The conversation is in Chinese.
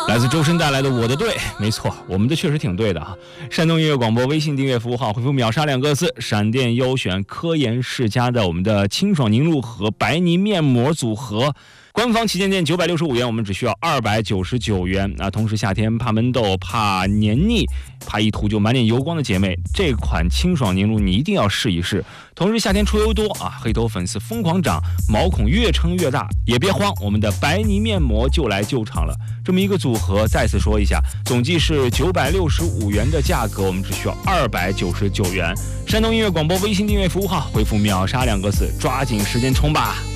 来自周深带来的我的对，没错，我们的确实挺对的啊。山东音乐广播微信订阅服务号回复秒杀2个字，闪电优选科颜世家的我们的清爽凝露和白泥面膜组合，官方旗舰店965元，我们只需要299元啊！同时夏天怕闷痘、怕黏腻、怕一涂就满脸油光的姐妹，这款清爽凝露你一定要试一试。同时夏天出油多啊，黑头粉丝疯狂长，毛孔越撑越大，也别慌，我们的白泥面膜就来救场了。这么一个组合，再次说一下，总计是965元的价格，我们只需要299元。山东音乐广播微信订阅服务号回复秒杀2个字，抓紧时间冲吧！